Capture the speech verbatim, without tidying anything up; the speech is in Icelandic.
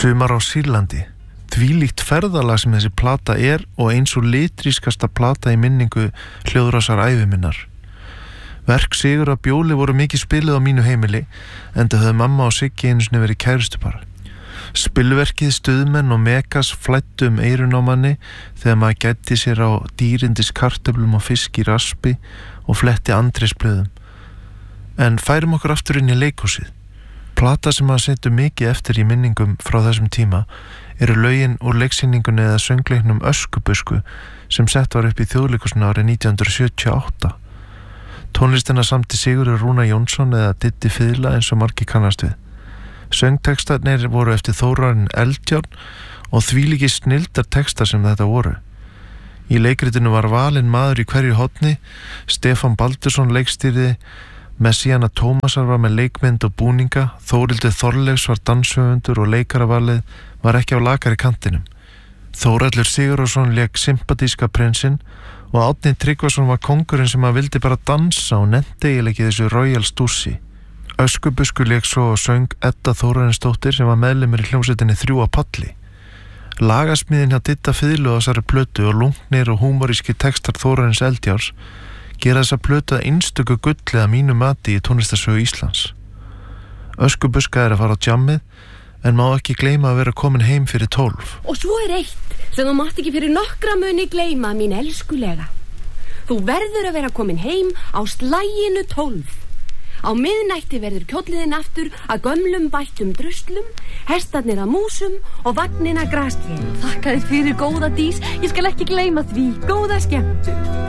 Sumar á Sýrlandi. Þvílíkt ferðalag sem þessi plata er og eins og litrískasta plata í minningu hljóðrásar ævi minnar. Verk Sigurðar Bjóli voru mikið spiluð á mínu heimili, enda höfðu mamma og Siggi einu sinni verið kærustupar. Spilverkið Stuðmenn og Megas flæddu um eyrun á manni þegar maður gætti sér á dýrindis kartöflum og fisk í raspi og fletti andrésblöðum. En færum okkur aftur inn í leikhúsið. Plata sem maður setur mikið eftir í minningum frá þessum tíma eru lögin úr leiksýningunni eða söngleiknum Öskubusku sem sett var upp í Þjóðleikhúsinu árið nítján hundruð sjötíu og átta. Tónlistina samti Sigurður Rúnar Jónsson eða Diddi Fiðla eins og margir kannast við. Söngtextarnir voru eftir Þórarinn Eldjárn og þvílíkir snilldar textar sem þetta voru. Í leikritinu var valinn maður í hverju horni, Stefán Baldursson leikstýrði, Messíana Tómasar var með leikmynd og búninga, Þórildur Þorleifs var danshöfundur og leikaravalið var ekki á lakari kantinum. Þórhallur Sigurðarson lék sympatíska prinsinn og Árni Tryggvason var kóngurinn sem að vildi bara dansa og nennti eiginlega ekki þessu royal stússi. Öskubusku lék svo og söng Edda Þórarinsdóttir sem var meðlimur í hljómsveitinni Þrjú á palli. Lagasmíðin hjá Didda Fiðlu á þessari plötu og lungnir og húmoríski textar Þórarins Eldjárs gera þessa plötu að einstöku gulli að mínu mati í tónlistarsögu Íslands. Öskubuska er að fara á djammið en má ekki gleyma að vera komin heim fyrir tólf. Og svo er eitt sem þú mátt ekki fyrir nokkra muni gleyma, mín elskulega. Þú verður að vera komin heim á slaginu tólf. Á miðnætti verður kjólliðin aftur að gömlum bættum druslum, hestarnir að músum og vagnin að graskén. Þakka þér fyrir, góða Dís, ég skal ekki gleyma því. Góða skemmtun.